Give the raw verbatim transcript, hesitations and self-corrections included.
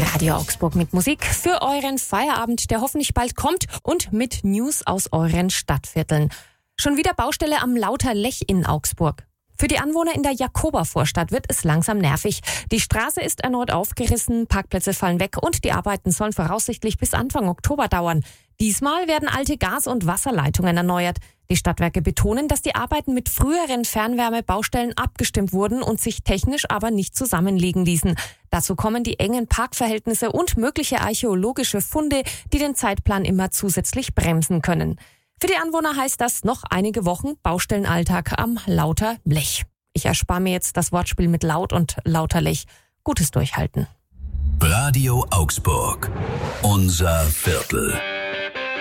Radio Augsburg mit Musik für euren Feierabend, der hoffentlich bald kommt, und mit News aus euren Stadtvierteln. Schon wieder Baustelle am Lauterlech in Augsburg. Für die Anwohner in der Jakoba-Vorstadt wird es langsam nervig. Die Straße ist erneut aufgerissen, Parkplätze fallen weg und die Arbeiten sollen voraussichtlich bis Anfang Oktober dauern. Diesmal werden alte Gas- und Wasserleitungen erneuert. Die Stadtwerke betonen, dass die Arbeiten mit früheren Fernwärmebaustellen abgestimmt wurden und sich technisch aber nicht zusammenlegen ließen. Dazu kommen die engen Parkverhältnisse und mögliche archäologische Funde, die den Zeitplan immer zusätzlich bremsen können. Für die Anwohner heißt das noch einige Wochen Baustellenalltag am Lauterlech. Ich erspare mir jetzt das Wortspiel mit Laut und Lauterlech. Gutes Durchhalten. Radio Augsburg. Unser Viertel.